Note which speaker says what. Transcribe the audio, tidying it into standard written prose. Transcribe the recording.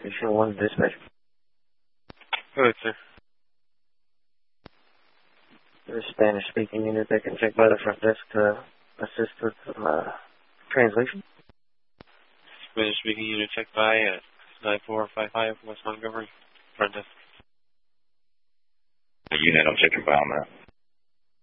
Speaker 1: Station 1 dispatch.
Speaker 2: Go ahead, sir.
Speaker 1: There's a Spanish-speaking unit that can check by the front desk to assist with translation.
Speaker 2: Spanish-speaking unit check by 9455 West Montgomery, front desk.
Speaker 3: Unit, I'm checking by on that.